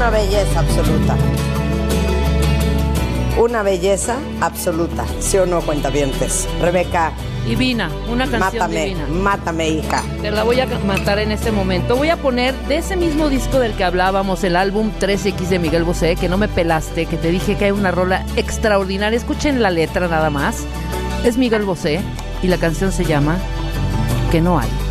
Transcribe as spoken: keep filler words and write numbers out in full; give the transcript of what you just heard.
una belleza absoluta. Una belleza absoluta. ¿Sí o no, cuentavientes? Rebeca. Divina, una canción mátame, divina. Mátame, hija. Te la voy a matar en este momento. Voy a poner de ese mismo disco del que hablábamos, el álbum tres equis de Miguel Bosé, que no me pelaste, que te dije que hay una rola extraordinaria. Escuchen la letra nada más. Es Miguel Bosé y la canción se llama Que no hay.